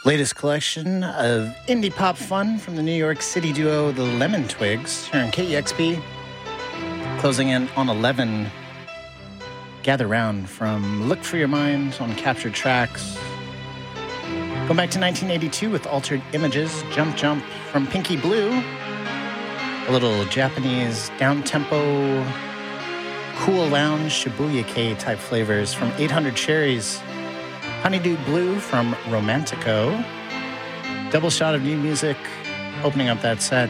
Latest collection of indie pop fun from the New York City duo The Lemon Twigs here on KEXP. Closing in on 11. Gather Round from Look for Your Mind on Captured Tracks. Going back to 1982 with Altered Images, Jump Jump from Pinky Blue. A little Japanese down-tempo, cool lounge, Shibuya-kei type flavors from 800 Cherries. Honeydew Blue from Romantico. Double shot of new music opening up that set.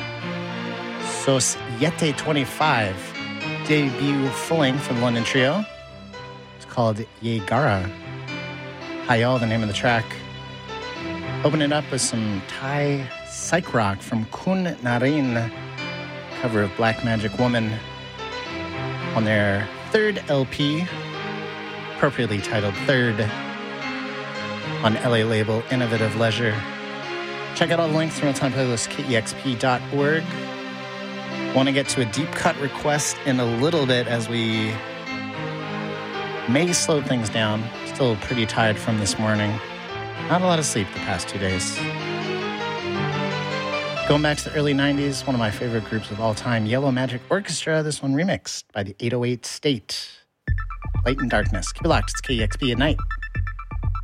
Societe 25. Debut full-length from the London Trio. It's called Yegara. Hayal, the name of the track. Open it up with some Thai psych rock from Kun Narin. Cover of Black Magic Woman on their third LP, appropriately titled Third, on LA label Innovative Leisure. Check out all the links from the time playlist, KEXP.org. Want to get to a deep cut request in a little bit as we may slow things down. Still pretty tired from this morning. Not a lot of sleep the past 2 days. Going back to the early 90s, one of my favorite groups of all time, Yellow Magic Orchestra. This one remixed by the 808 State. Light and Darkness. Keep it locked. It's KEXP at night.